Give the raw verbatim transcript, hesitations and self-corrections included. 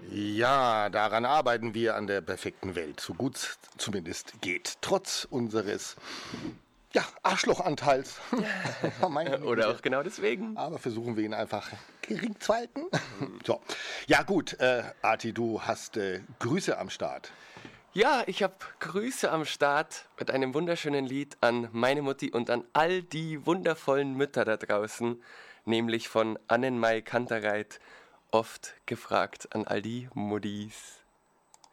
Ja, daran arbeiten wir an der perfekten Welt, so gut es zumindest geht. Trotz unseres, ja, Arschlochanteils. Oder auch genau deswegen. Aber versuchen wir ihn einfach gering zu halten. So. Ja gut, äh, Arti, du hast äh, Grüße am Start. Ja, ich habe Grüße am Start mit einem wunderschönen Lied an meine Mutti und an all die wundervollen Mütter da draußen, nämlich von Annenmai Kantereit, oft gefragt an all die Muddis.